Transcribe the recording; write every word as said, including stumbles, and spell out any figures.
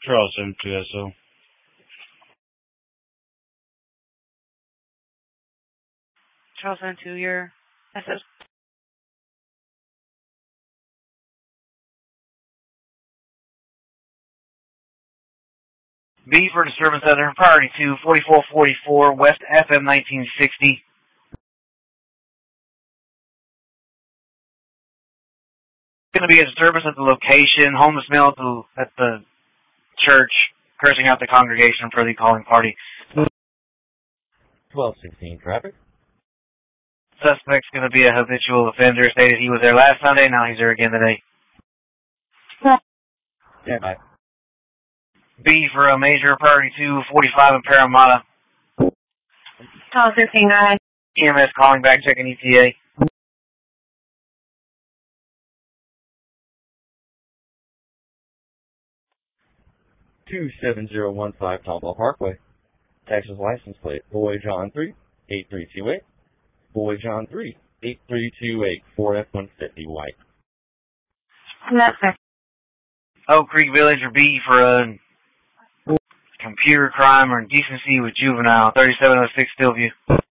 Charles seven two S O. Charles seven two, your S O. B for disturbance center, priority two, forty-four forty-four, West F M nineteen sixty. Going to be a disturbance at the location, homeless male at the, at the church, cursing out the congregation for the calling party. twelve sixteen traffic. Suspect's going to be a habitual offender, stated he was there last Sunday, now he's there again today. Stand by. B for a major, priority two, forty-five in Parramatta. Charles thirteen, go ahead. E M S calling back, checking E T A. two seven zero one five Tomball Parkway. Texas license plate, Boy John three, eight three two eight. Boy John three, eight three two eight, four F one fifty white. That's it. Oak Creek Village or B for a computer crime or indecency with juvenile, thirty-seven oh six Stillview.